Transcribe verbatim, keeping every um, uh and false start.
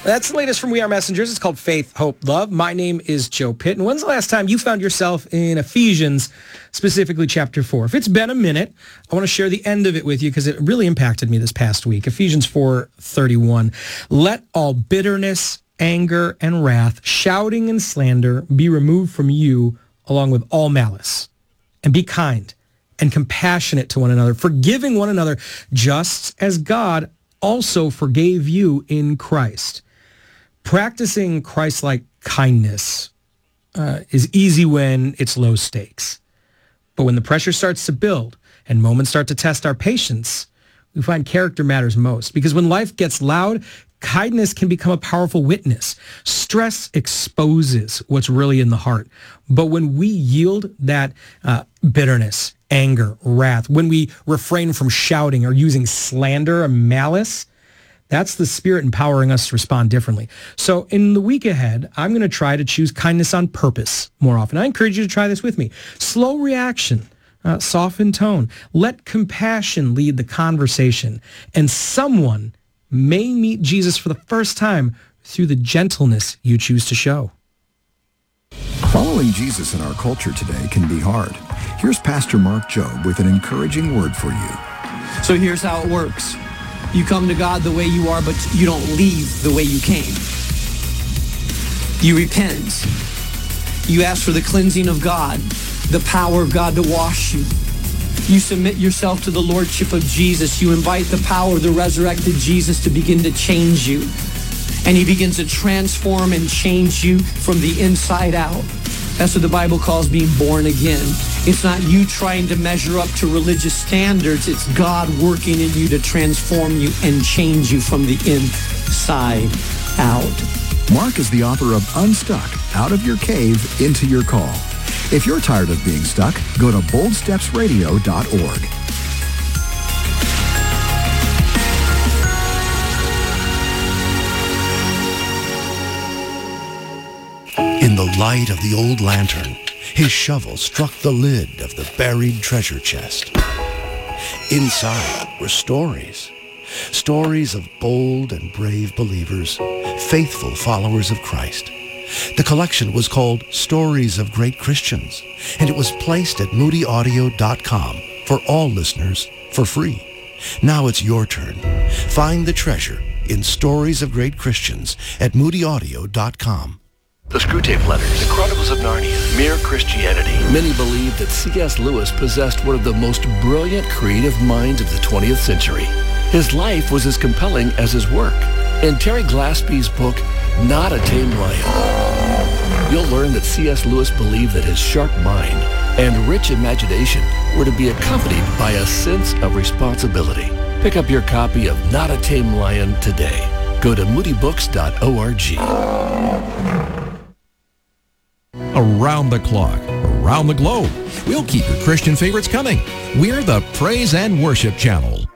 That's the latest from We Are Messengers. It's called Faith, Hope, Love. My name is Joe Pitt. And when's the last time you found yourself in Ephesians, specifically chapter four? If it's been a minute, I want to share the end of it with you because it really impacted me this past week. Ephesians four thirty-one. Let all bitterness, anger, and wrath, shouting and slander be removed from you along with all malice. And be kind and compassionate to one another, forgiving one another just as God also forgave you in Christ. Practicing Christ-like kindness uh, is easy when it's low stakes. But when the pressure starts to build and moments start to test our patience, we find character matters most. Because when life gets loud, kindness can become a powerful witness. Stress exposes what's really in the heart. But when we yield that uh, bitterness, anger, wrath, when we refrain from shouting or using slander or malice, that's the Spirit empowering us to respond differently. So in the week ahead, I'm going to try to choose kindness on purpose more often. I encourage you to try this with me. Slow reaction, uh, soften tone. Let compassion lead the conversation. And someone may meet Jesus for the first time through the gentleness you choose to show. Following Jesus in our culture today can be hard. Here's Pastor Mark Jobe with an encouraging word for you. So here's how it works. You come to God the way you are, but you don't leave the way you came. You repent. You ask for the cleansing of God, the power of God to wash you. You submit yourself to the lordship of Jesus. You invite the power of the resurrected Jesus to begin to change you. And he begins to transform and change you from the inside out. That's what the Bible calls being born again. It's not you trying to measure up to religious standards. It's God working in you to transform you and change you from the inside out. Mark is the author of Unstuck, Out of Your Cave, Into Your Call. If you're tired of being stuck, go to bold steps radio dot org. In the light of the old lantern, his shovel struck the lid of the buried treasure chest. Inside were stories. Stories of bold and brave believers, faithful followers of Christ. The collection was called Stories of Great Christians, and it was placed at moody audio dot com for all listeners for free. Now it's your turn. Find the treasure in Stories of Great Christians at moody audio dot com. The Screwtape Letters, The Chronicles of Narnia, Mere Christianity. Many believe that C S Lewis possessed one of the most brilliant creative minds of the twentieth century. His life was as compelling as his work. In Terry Glaspie's book, Not a Tame Lion, you'll learn that C S Lewis believed that his sharp mind and rich imagination were to be accompanied by a sense of responsibility. Pick up your copy of Not a Tame Lion today. Go to moody books dot org. Around the clock, around the globe, we'll keep your Christian favorites coming. We're the Praise and Worship Channel.